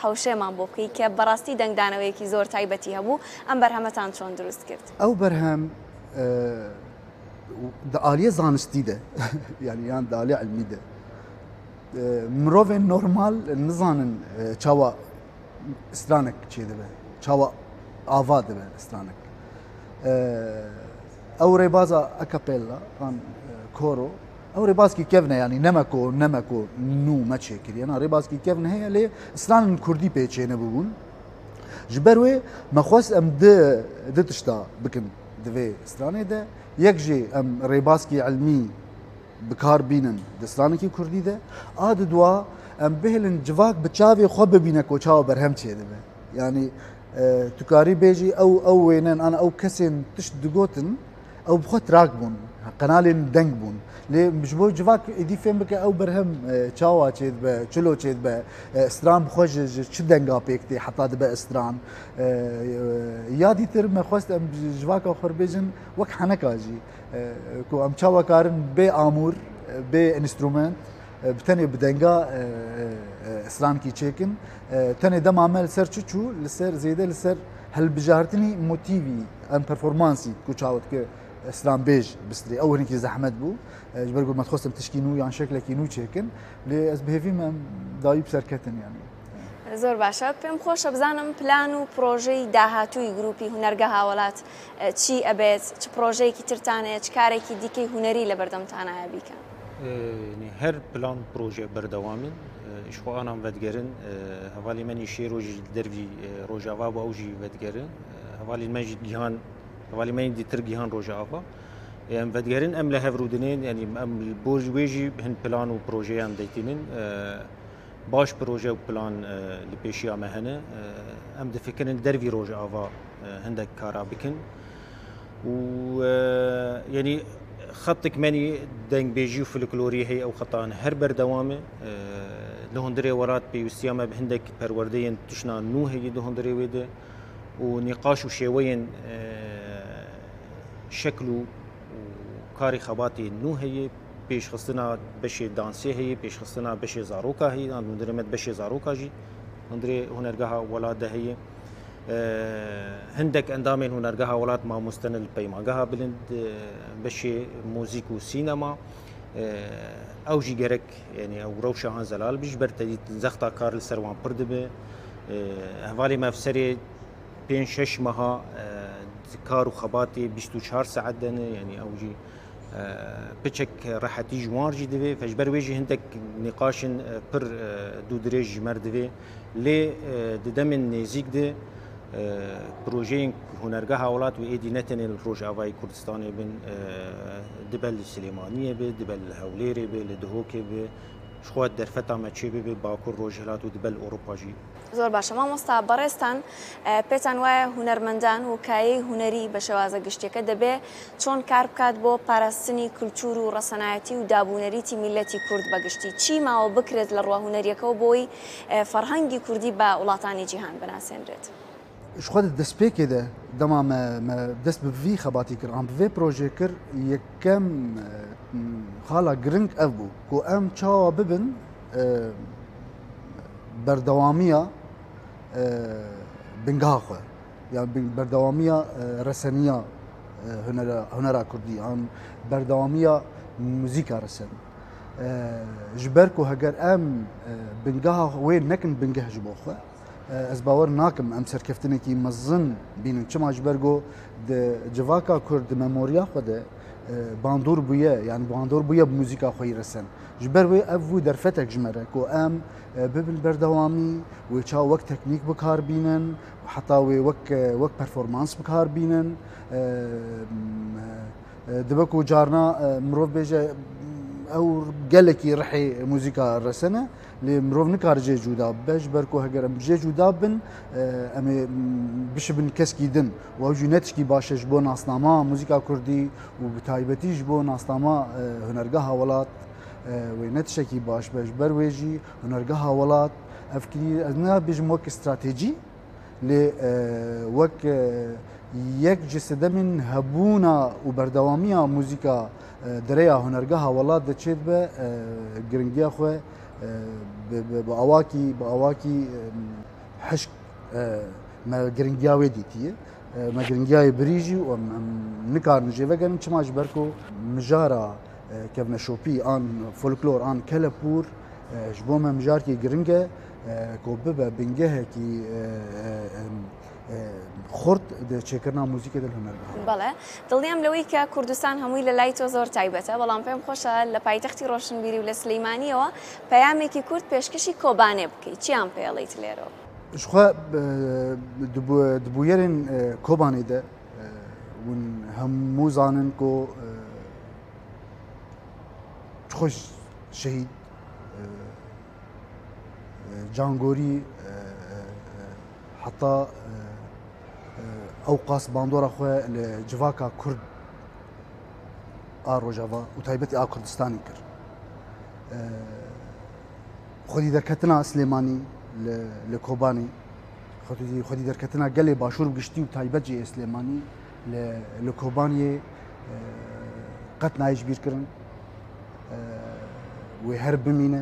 حەوشێمان بۆ بکەی کە بەڕاستی دەنگدانەوەیەکی زۆر تایبەتی هەبوو ئەم بەرهەمەتان چۆن دروست کرد؟ ئەو بەرهەم عالیە زانستی دە یعنی یان عالیە علمی دە مرۆڤێن نۆرمال نزانن چاوە ئسترانێک چێ دەبێت چاوە ئاوا دەبێت ئسترانێک ئەو ڕێبازە ئەکەپێلا ئان کۆرۆ ئەو ڕێبازکی کەڤنە ینی نەمەکۆ نو مەچێ کردیانە ڕێبازکی کەڤن هەیە لێ ئسترانن کوردی پێچێنە ببوون ji ber wê me xwest em di tişta bikin divê stranê de yek jê em rêbaskî elmî bikar bînin di stranekî Kurdî de a di dua em bihêlin civak bi çavê xwe bibîne ku çawa berhem çê dibe yanî tu karî bêjî ew wênen ana ew kesên tişt digotin ew bi xwe tirak bûn qenalên deng bûn lê ji bo civak êdî fêm bike ew berhem çawa çê dibe çilo çê dibe stran bi xwe ji çi denga pêk tê heta dibe stran ya dîtir me xwest em civaka xwe bêjin wek heneka jî ku em çawa karin bê amûr bê enstrûment bi tenê bi denga strankî çêkin tenê dema me li ser çi çû li ser zêde li ser helbijartinî motîvî em performansî ku çawa dike استرانبêj bistî ew hinekî zehmet bû ji ber ku me dixwestim tişkî nû yan şeklekî nû çêkin lê ez bihêvî me em dayî bi serketin yanî زۆر باشە پێم خۆشە بزانم پلان و پرۆژەی داهاتووی گروپی هونەرگە هاوڵات چی ئەبێت چ پرۆژەیەکی ترتانەیە چ کارێکی دیکەی هونەری لە بەردەمتانایە بیکەن هەر پلان پرۆژێ بەردەوامن شخواانان vedigerin hevalî me nîşê rojî dervî rojava bû ew jî vedigerin hevalî me jî gihan hevalî me dîtir gihan rojava em vedigerin em li hevrûdinên yanî em bo wê jî hin plan û projeyan deytînin baş proje û plan li pêşiya me hene em difikirin dervî rojava hindek kara bikin û yanî xettek menî dengbêjî û folklorî heye ew xetan her berdewam e li hundirê welat pêwîstiya me bi hindek perwerdeyên tişna nû heyî di hundirê wê de û nîqaş û şêweyên şekl û karê xebatê nû heye pêşxistina beşê dansê heye pêşxistina beşê zaroka heye an hundirê me beşê zaroka jî hundirê hunergeha welat de heye hindek endamên hunergeha welat mamostenê li peymageha bilind beşê mûzîk û sînema ew jî gerek yanî ew rewşa zelal bî ji ber tedî zexta kar li ser wan pir dibe hevalê me serê 5-6 meha kar û xebatê 24 saet dene yanî ew jî piçek rehetî ji wan jî divê ji ber wê jî hindek nîqaşên pir dûdirêj ji mer divê lê di demên nêzik de projeyên hunergeha welat wê êdî netenê li Rojavayê Kurdistanê bin dibe li Silêmaniyê bê dibe li Hewlêrê bê li Duhokê bê ji xwe derfeta me çê bibê Bakur Rojhilat û dibe li Ewropa jî زۆر باشە مامۆستا بەڕێستان پێتان وایە هونەرمەندان و کایەی هونەری بە شێوازە گشتەکە دەبێ چۆن کار بکات بۆ پاراستنی کولتور و ڕەسەنایەتی و دابوونەریتی میلەتی کورد بەگشتی چی ماوە بکرێت لە ڕوا هونەریەکە و بۆی فەرهەنگی کوردی بە وڵاتانی جیهان بناسێنرێت ji xwe destpêkê de dema me dest bi vî xebatî kir an bi vê projê kir yekem xala giring ev bû ku em çawa bibin berdewamiya bingeha xwe yan berdewamiya reseniya hunera Kurdî an berdewamiya muzîka resen ji ber ku heger em bingeha wê nekin bingeh ji bo xwe ez bawer nakim em serkeftinekî mezin bînin çima ji ber got di civaka Kurd di memoriya xwe de bandor bûye yani bandor bûye bi muzîka xwe yî resen ji ber wê ev wî derfetek ji me re ku em bibin berdewamî wê çawa wek teknîk bikar bînin heta wê wek performans bikar bînin dibe ku carna mirov bêje ew gelekî rihê muzîka resene lê mirov nikare jê cuda bibe ji ber ku heger em jê cuda bin em ê bişibin keskî din û ew jî ne tişkî baş e ji bo nasnama muzîka Kurdî û bi taybetî ji bo nasnama hunergeha welat wê ne tişekî baş be ji ber wê jî hunergeha welat evkirî ez nabêjim wek stratejî lê wek yek ji sedemên hebûna û berdewamiya muzîka derêya hunergeha welat de çê dibe giringiya xwe bi awakî حشك ما گرنگیاوی دیتیه ما گرنگیای بریجی و نکار نجیبه گرن چما جبرکو مجارا کفن شوپی آن فولکلور آن کلپور جبو ما مجار کی گرنگه کو ببه بنگه کی خورد چێکردنا موزیکە دل هەنەر بەڵێ دڵنیام لەوەی کە کوردستان هەمووی لە لای تۆ زۆر تایبەتە بەڵام پێم خۆشە لە پایتەختی ڕۆشنبیری و لە سلەیمانیەوە پەیامێکی کورد پێشکەشی کۆبانێ بکەیت چیان پێڵیت لێرەوە شخوا دبوویەرن کۆبانێدە ون هەموو زانن کۆ خۆش شەهید جانگۆری حتا ئەو قاس باندۆرە خۆ لە جڤاکە کورد ئا ڕۆژاوا و تایبەتی ئا کوردستانی کرد خۆدی دەرکەتنا سلێمانی لە کۆبانی خۆدی دەرکەتنا گەلێ باشوور گشتی و تایبەت جێ سلێمانی لە کۆبانیێ قەت نایش بیرکردن وێ هەر بمینە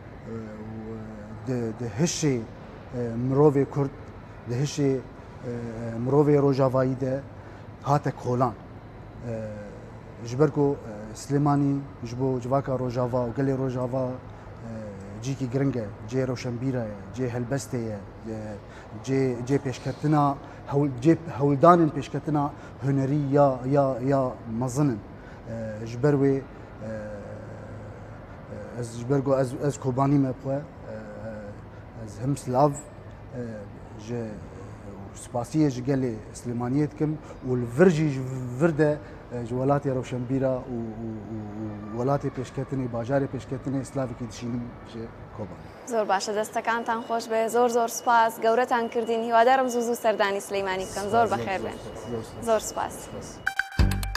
هشێ مرۆڤێ کورد لە هشێ مرۆڤێ ڕۆژاوایی دە هاتە کۆلان ji ber ku Slêmanî ji bo civaka Rojava û gelê Rojava cîkî giring e cê rewşenbîra ye cê helbestê ye cê pêşketina hewldanên pêşketina hunerî ya mezin in ji ber wê ez ji ber ku ez kobanî me xwe ez him Slav ji spasiyê ji gelê Slêmaniyê dikim û li vir jî ji vir de ji welatê rewşenbîra û welatê pêşketinê bajarê pêşketinê slavekî dişînim ji Kobanî. زۆر باشە دەستەکانتان خۆش بێ زۆر زۆر سپاس گەورەتان کردین هیوادارم زوو زوو سەردانی سلەیمانی بکەن زۆر بەخێر بێن زۆر سپاس.